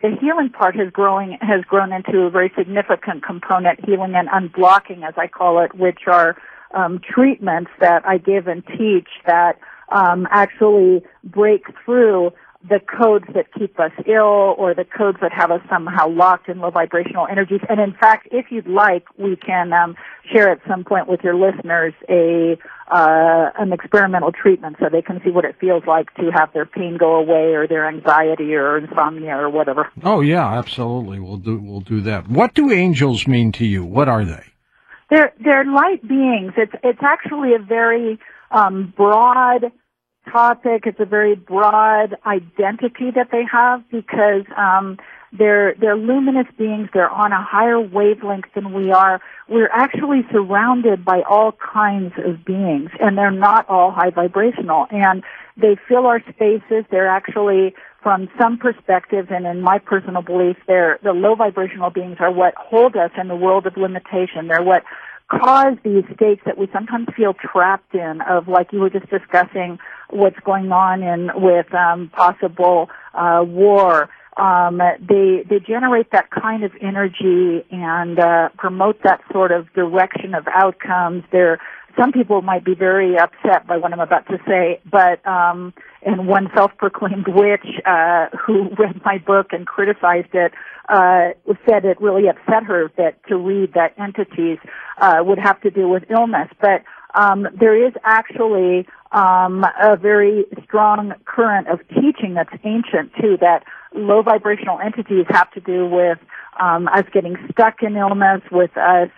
the healing part has grown into a very significant component, healing and unblocking, as I call it, which are treatments that I give and teach that actually break through the codes that keep us ill or the codes that have us somehow locked in low vibrational energies. And in fact, if you'd like, we can share at some point with your listeners an experimental treatment so they can see what it feels like to have their pain go away or their anxiety or insomnia or whatever. Oh yeah, absolutely. We'll do that. What do angels mean to you? What are they? They're light beings. It's actually a very broad topic. It's a very broad identity that they have because they're luminous beings. They're on a higher wavelength than we are. We're actually surrounded by all kinds of beings, and they're not all high vibrational. And they fill our spaces. They're actually, from some perspectives, and in my personal belief, the low vibrational beings are what hold us in the world of limitation. They're what cause these states that we sometimes feel trapped in, of, like you were just discussing, what's going on with possible war. They generate that kind of energy and promote that sort of direction of outcomes. Some people might be very upset by what I'm about to say, but and one self-proclaimed witch who read my book and criticized it said it really upset her that to read that entities would have to do with illness. But there is actually a very strong current of teaching that's ancient too, that low vibrational entities have to do with us getting stuck in illness, with us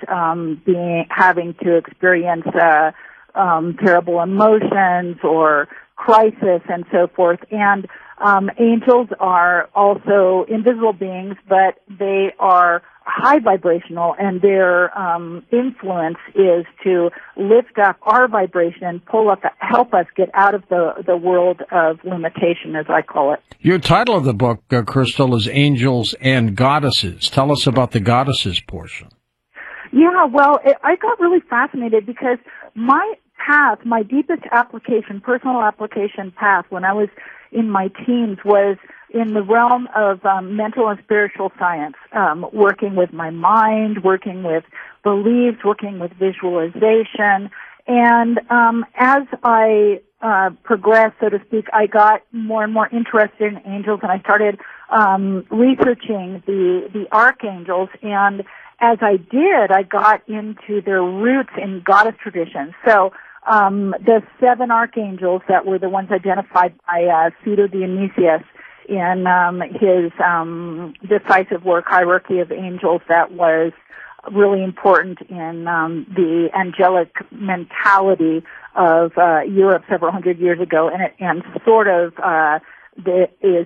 having to experience terrible emotions or crisis and so forth. And angels are also invisible beings, but they are high vibrational, and their influence is to lift up our vibration and help us get out of the world of limitation, as I call it. Your title of the book, Crystal, is Angels and Goddesses. Tell us about the goddesses portion. Yeah, well, I got really fascinated because my path, my deepest application, personal application path when I was in my teens was in the realm of mental and spiritual science, working with my mind, working with beliefs, working with visualization. And as I progressed, so to speak, I got more and more interested in angels, and I started researching the archangels. And as I did, I got into their roots in goddess traditions. So the 7 archangels that were the ones identified by Pseudo-Dionysius in his decisive work, Hierarchy of Angels, that was really important in the angelic mentality of Europe several hundred years ago, and sort of is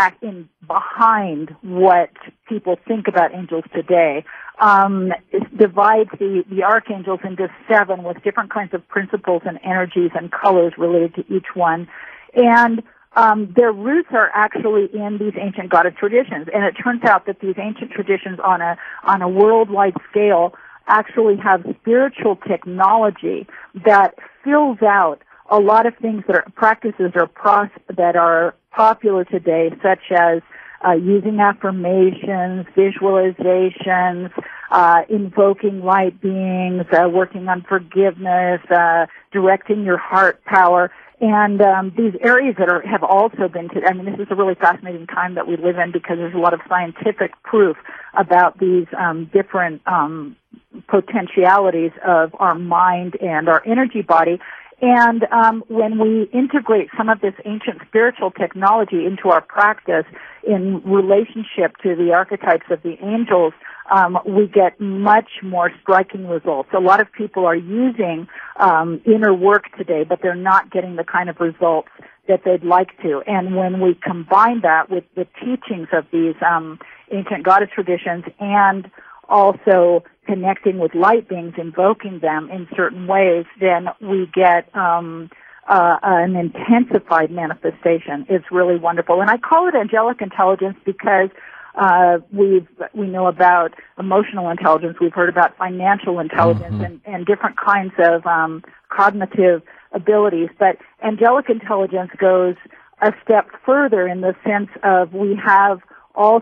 behind what people think about angels today. It divides the archangels into 7 with different kinds of principles and energies and colors related to each one. And their roots are actually in these ancient goddess traditions. And it turns out that these ancient traditions on a worldwide scale actually have spiritual technology that fills out a lot of things that are practices that are popular today, such as using affirmations, visualizations, invoking light beings, working on forgiveness, directing your heart power. And these areas that have also been, this is a really fascinating time that we live in because there's a lot of scientific proof about these different potentialities of our mind and our energy body. And when we integrate some of this ancient spiritual technology into our practice in relationship to the archetypes of the angels, we get much more striking results. A lot of people are using inner work today, but they're not getting the kind of results that they'd like to. And when we combine that with the teachings of these ancient goddess traditions and also connecting with light beings, invoking them in certain ways, then we get an intensified manifestation. It's really wonderful. And I call it angelic intelligence because we know about emotional intelligence. We've heard about financial intelligence and different kinds of cognitive abilities. But angelic intelligence goes a step further in the sense of we have all